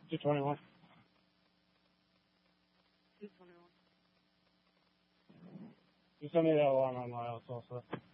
221. 221. You send me that one on my social.